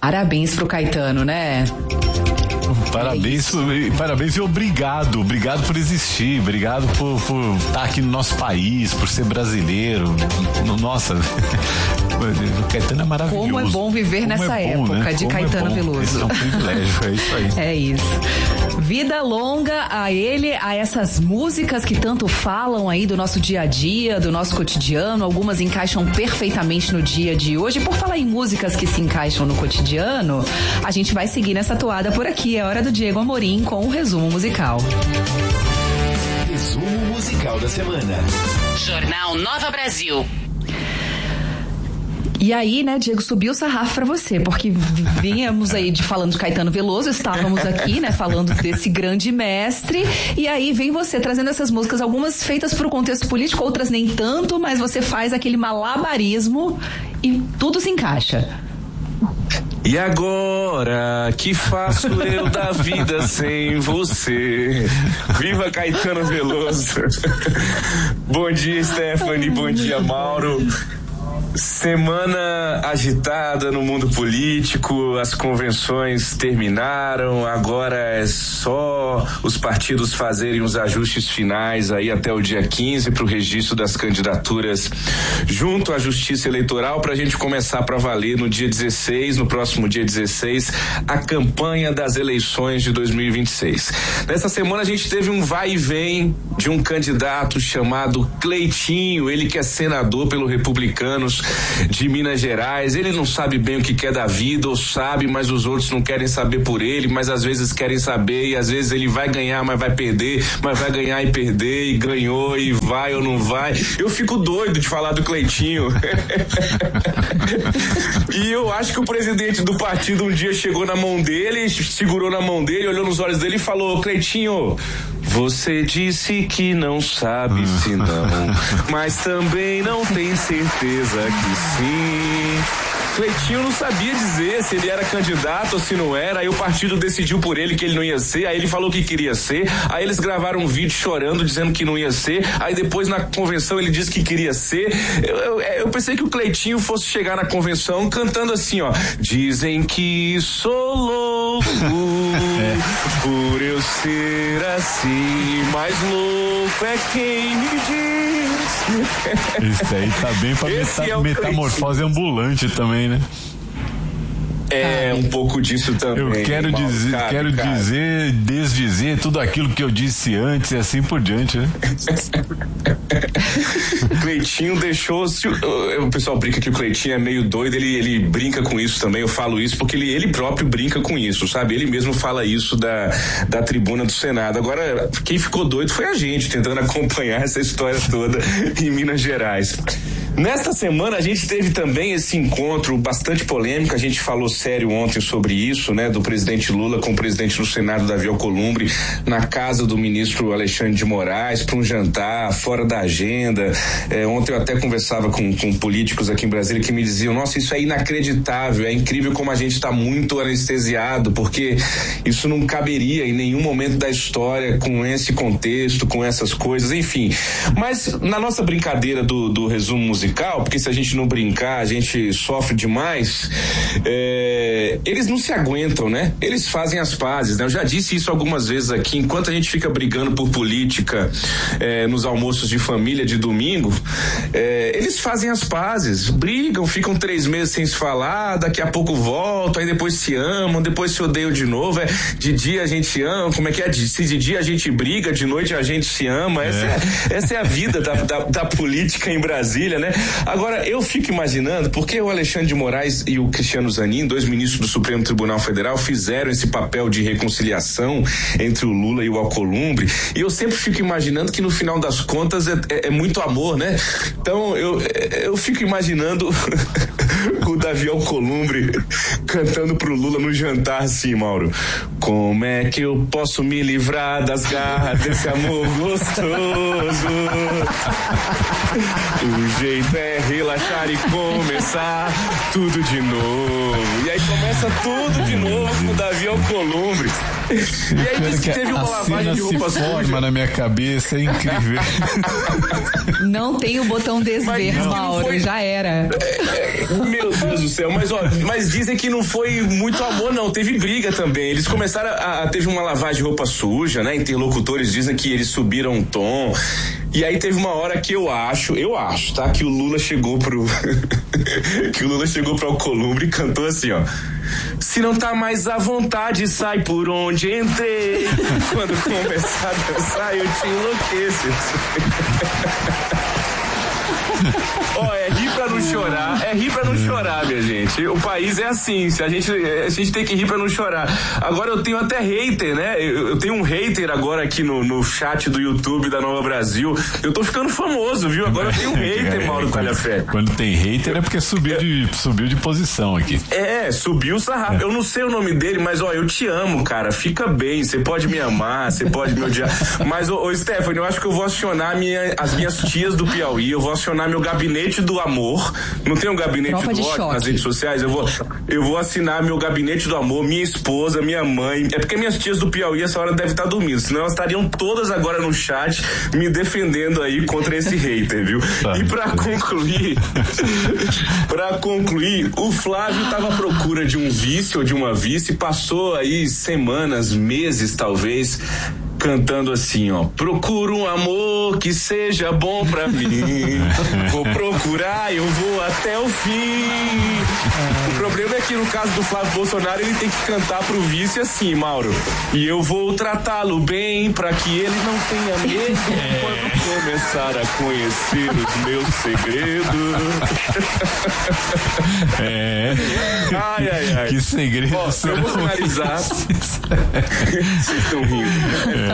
Parabéns pro Caetano, né? Parabéns e obrigado por existir, obrigado por estar aqui no nosso país, por ser brasileiro. Nossa, o Caetano é maravilhoso. Como é bom viver nessa época, né? De Caetano Veloso. Esse é um privilégio, é isso aí. É isso. Vida longa a ele, a essas músicas que tanto falam aí do nosso dia a dia, do nosso cotidiano. Algumas encaixam perfeitamente no dia de hoje. Por falar em músicas que se encaixam no cotidiano, a gente vai seguir nessa toada por aqui. É hora do Diego Amorim com o resumo musical. Resumo musical da semana. Jornal Nova Brasil. E aí, né, Diego, subiu o sarrafo pra você, porque vínhamos aí falando de Caetano Veloso, estávamos aqui, né, falando desse grande mestre, e aí vem você trazendo essas músicas, algumas feitas pro contexto político, outras nem tanto, mas você faz aquele malabarismo e tudo se encaixa. E agora, que faço eu da vida sem você? Viva Caetano Veloso! Bom dia, Stephanie, bom dia, Mauro. Semana agitada no mundo político, as convenções terminaram, agora é só os partidos fazerem os ajustes finais aí até o dia 15 para o registro das candidaturas junto à Justiça Eleitoral, para a gente começar para valer no dia 16, no próximo dia 16, a campanha das eleições de 2026. Nessa semana a gente teve um vai e vem de um candidato chamado Cleitinho, ele que é senador pelo Republicanos de Minas Gerais. Ele não sabe bem o que quer da vida, ou sabe, mas os outros não querem saber por ele, mas às vezes querem saber, e às vezes ele vai ganhar, mas vai perder, mas vai ganhar e perder, e ganhou, e vai ou não vai. Eu fico doido de falar do Cleitinho. E eu acho que o presidente do partido um dia chegou na mão dele, segurou na mão dele, olhou nos olhos dele e falou: Cleitinho, você disse que não sabe se não, mas também não tem certeza que sim. Cleitinho não sabia dizer se ele era candidato ou se não era, aí o partido decidiu por ele que ele não ia ser, aí ele falou que queria ser, aí eles gravaram um vídeo chorando, dizendo que não ia ser, aí depois na convenção ele disse que queria ser. Eu pensei que o Cleitinho fosse chegar na convenção cantando assim, ó: dizem que sou louco por eu ser assim, mas louco é quem me diz. Isso aí tá bem pra metamorfose ambulante também, né? É, um pouco disso também. Eu quero desdizer tudo aquilo que eu disse antes e assim por diante, né? Cleitinho deixou-se. O pessoal brinca que o Cleitinho é meio doido, ele brinca com isso também. Eu falo isso porque ele próprio brinca com isso, sabe? Ele mesmo fala isso da tribuna do Senado. Agora, quem ficou doido foi a gente, tentando acompanhar essa história toda em Minas Gerais. Nesta semana a gente teve também esse encontro bastante polêmico, a gente falou sério ontem sobre isso, né, do presidente Lula com o presidente do Senado, Davi Alcolumbre, na casa do ministro Alexandre de Moraes, para um jantar fora da agenda. Ontem eu até conversava com políticos aqui em Brasília que me diziam: nossa, isso é inacreditável, é incrível como a gente está muito anestesiado, porque isso não caberia em nenhum momento da história com esse contexto, com essas coisas, enfim. Mas na nossa brincadeira do resumo musical, porque se a gente não brincar, a gente sofre demais, eles não se aguentam, né? Eles fazem as pazes, né? Eu já disse isso algumas vezes aqui, enquanto a gente fica brigando por política nos almoços de família de domingo, eles fazem as pazes, brigam, ficam 3 meses sem se falar, daqui a pouco voltam, aí depois se amam, depois se odeiam de novo, de dia a gente ama, como é que é? Se de dia a gente briga, de noite a gente se ama, essa é a vida da política em Brasília, né? Agora, eu fico imaginando, porque o Alexandre de Moraes e o Cristiano Zanin, 2 ministros do Supremo Tribunal Federal, fizeram esse papel de reconciliação entre o Lula e o Alcolumbre, e eu sempre fico imaginando que no final das contas é muito amor, né? Então, eu fico imaginando o Davi Alcolumbre cantando pro Lula no jantar assim, Mauro: como é que eu posso me livrar das garras desse amor gostoso? O jeito é relaxar e começar tudo de novo. E aí começa tudo de novo com o Davi Alcolumbre. E aí disse que teve uma lavagem de roupa suja. Forma na minha cabeça, é incrível. Não tem o botão desver, Mauro, foi... já era. Meu Deus do céu, mas dizem que não foi muito amor, não, teve briga também. Eles começaram teve uma lavagem de roupa suja, né? Interlocutores dizem que eles subiram um tom. E aí teve uma hora que eu acho, tá? Que o Lula chegou pro Alcolumbre e cantou assim, ó. Se não tá mais à vontade, sai por onde entrei. Quando começar a dançar, eu te enlouqueço. É rir pra não chorar, minha gente. O país é assim, a gente tem que rir pra não chorar. Agora eu tenho até hater, né? Eu tenho um hater agora aqui no chat do YouTube da Nova Brasil. Eu tô ficando famoso, viu? Agora eu tenho um hater, Mauro Talhafé. Quando tem hater é porque subiu de posição aqui. Subiu o sarrafo. Eu não sei o nome dele, mas eu te amo, cara. Fica bem, você pode me amar, você pode me odiar. Mas, Stephanie, eu acho que eu vou acionar as minhas tias do Piauí, eu vou acionar meu gabinete do amor. Não tem um gabinete Tropa do ódio nas redes sociais? Eu vou assinar meu gabinete do amor, minha esposa, minha mãe. É porque minhas tias do Piauí essa hora devem estar dormindo, senão elas estariam todas agora no chat me defendendo aí contra esse hater, viu? E pra concluir, o Flávio tava à procura de um vice ou de uma vice, passou aí semanas, meses talvez, cantando assim, ó: procuro um amor que seja bom pra mim, vou procurar, eu vou até o fim. O problema é que no caso do Flávio Bolsonaro ele tem que cantar pro vice assim, Mauro: e eu vou tratá-lo bem pra que ele não tenha medo quando começar a conhecer os meus segredos. Ai. Que segredo. Eu vou finalizar. Vocês estão rindo.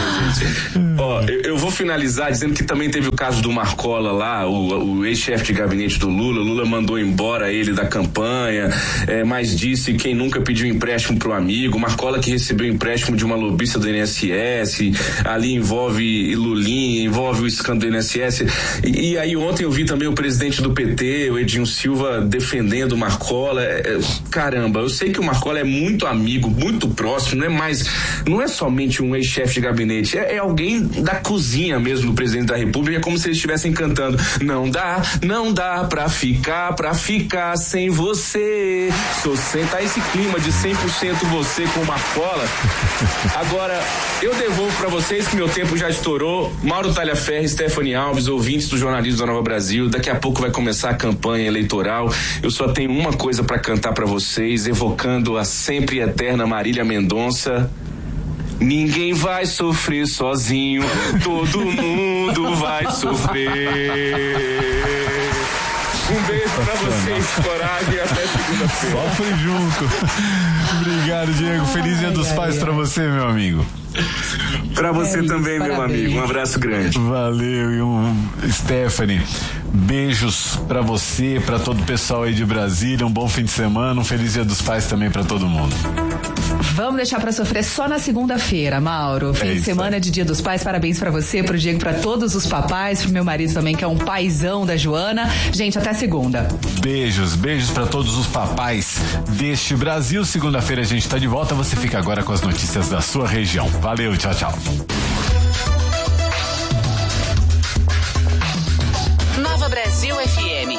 Eu vou finalizar dizendo que também teve o caso do Marcola lá, o ex-chefe de gabinete do Lula. Lula mandou embora ele da campanha, mas disse quem nunca pediu empréstimo pro amigo. Marcola que recebeu empréstimo de uma lobista do INSS, ali envolve Lulinha, envolve o escândalo do INSS. E aí ontem eu vi também o presidente do PT, o Edinho Silva, defendendo o Marcola. Caramba, eu sei que o Marcola é muito amigo, muito próximo, não é somente um ex-chefe de gabinete, é alguém da cozinha mesmo do presidente da República. É como se eles estivessem cantando: não dá pra ficar sem você. Tá esse clima de 100% você com o Marcola. Agora, eu devolvo pra vocês que meu tempo já estourou. Mauro Talhaferri, Stephanie Alves, ouvintes do jornalismo da Nova Brasil, daqui a pouco vai começar a campanha eleitoral. Eu só tenho uma coisa pra cantar pra vocês, evocando a sempre eterna Marília Mendonça: ninguém vai sofrer sozinho, todo mundo vai sofrer. Um beijo pra vocês, coragem, e até segunda-feira. Sofre junto. Obrigado, Diego. Feliz Dia dos Pais pra você, meu amigo. Pra você também, parabéns, meu amigo. Um abraço grande. Valeu. E Stephanie, beijos pra você, pra todo o pessoal aí de Brasília. Um bom fim de semana. Um feliz Dia dos Pais também pra todo mundo. Vamos deixar pra sofrer só na segunda-feira, Mauro. Fim de semana de Dia dos Pais. Parabéns pra você, pro Diego, pra todos os papais, pro meu marido também, que é um paizão da Joana. Gente, até segunda. Beijos pra todos os papais deste Brasil. Segunda-feira a gente tá de volta. Você fica agora com as notícias da sua região. Valeu, tchau. Nova Brasil FM.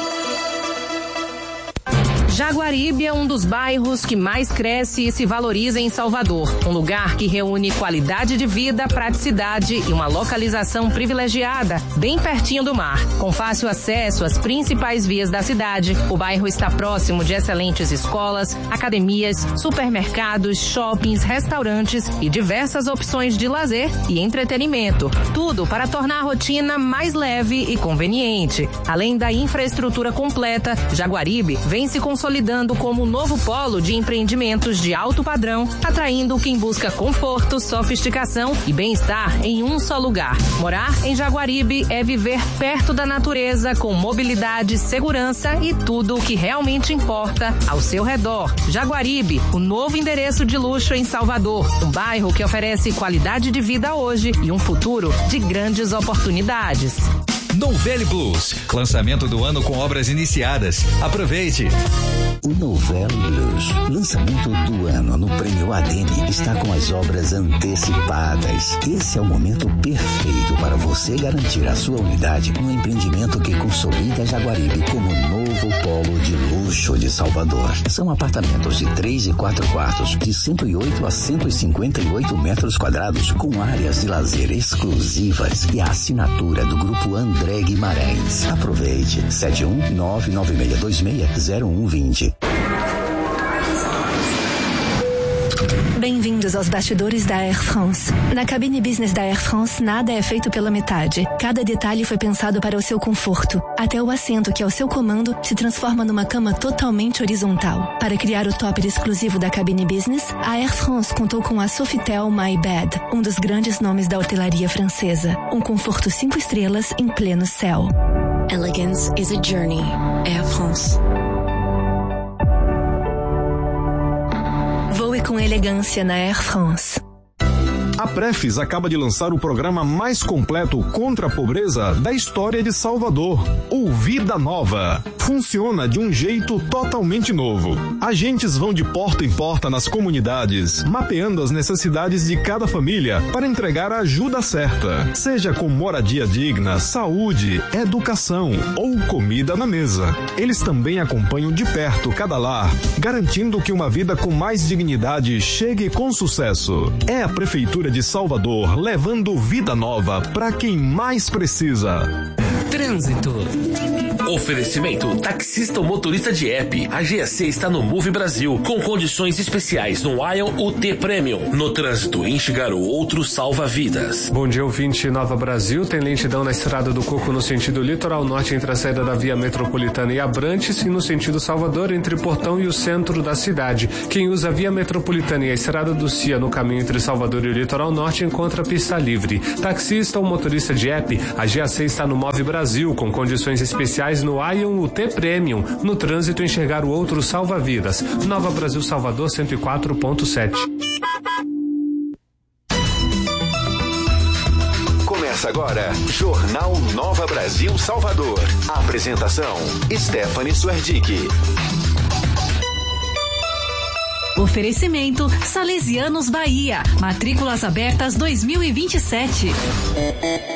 Jaguaribe é um dos bairros que mais cresce e se valoriza em Salvador. Um lugar que reúne qualidade de vida, praticidade e uma localização privilegiada, bem pertinho do mar. Com fácil acesso às principais vias da cidade, o bairro está próximo de excelentes escolas, academias, supermercados, shoppings, restaurantes e diversas opções de lazer e entretenimento. Tudo para tornar a rotina mais leve e conveniente. Além da infraestrutura completa, Jaguaribe vem se consolidando como um novo polo de empreendimentos de alto padrão, atraindo quem busca conforto, sofisticação e bem-estar em um só lugar. Morar em Jaguaribe é viver perto da natureza, com mobilidade, segurança e tudo o que realmente importa ao seu redor. Jaguaribe, o novo endereço de luxo em Salvador, um bairro que oferece qualidade de vida hoje e um futuro de grandes oportunidades. Novelle Blues, lançamento do ano com obras iniciadas. Aproveite! O Novelle Blues, lançamento do ano no Prêmio ADM, está com as obras antecipadas. Esse é o momento perfeito para você garantir a sua unidade no empreendimento que consolida Jaguaribe como novo polo de luxo de Salvador. São apartamentos de 3 e 4 quartos, de 108 a 158 metros quadrados, com áreas de lazer exclusivas e a assinatura do Grupo André Guimarães. Aproveite. 71996260120. Bem-vindos aos bastidores da Air France. Na cabine business da Air France, nada é feito pela metade. Cada detalhe foi pensado para o seu conforto. Até o assento, que é o seu comando, se transforma numa cama totalmente horizontal. Para criar o topper exclusivo da cabine business, a Air France contou com a Sofitel My Bed, um dos grandes nomes da hotelaria francesa. Um conforto 5 estrelas em pleno céu. Elegance is a journey. Air France. Voe com elegância na Air France. A Prefis acaba de lançar o programa mais completo contra a pobreza da história de Salvador, o Vida Nova. Funciona de um jeito totalmente novo. Agentes vão de porta em porta nas comunidades, mapeando as necessidades de cada família para entregar a ajuda certa, seja com moradia digna, saúde, educação ou comida na mesa. Eles também acompanham de perto cada lar, garantindo que uma vida com mais dignidade chegue com sucesso. É a Prefeitura de Salvador levando vida nova para quem mais precisa. Trânsito. Oferecimento taxista ou motorista de app. A GAC está no Move Brasil, com condições especiais no Ion UT Premium. No trânsito, enxergar o outro salva vidas. Bom dia, ouvinte. Nova Brasil tem lentidão na Estrada do Coco no sentido litoral norte entre a saída da Via Metropolitana e Abrantes e no sentido Salvador entre Portão e o centro da cidade. Quem usa a Via Metropolitana e a Estrada do Cia no caminho entre Salvador e o litoral norte encontra pista livre. Taxista ou motorista de app, a GAC está no Move Brasil, com condições especiais no Ion UT Premium. No trânsito, enxergar o outro salva vidas. Nova Brasil Salvador 104.7. Começa agora, Jornal Nova Brasil Salvador. Apresentação, Stephanie Suerdick. Oferecimento Salesianos Bahia. Matrículas abertas 2027.